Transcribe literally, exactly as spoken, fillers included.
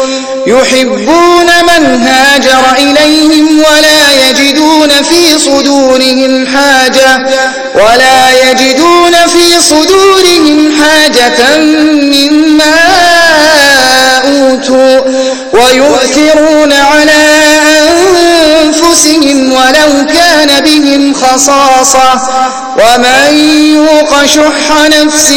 يحبون من هاجر إليهم ولا يجدون في صدورهم حاجة ولا يجدون في صدورهم حاجة مما أوتوا ويؤثرون على أنفسهم ولو كان بهم خصاصة ومن يوق شح نفسه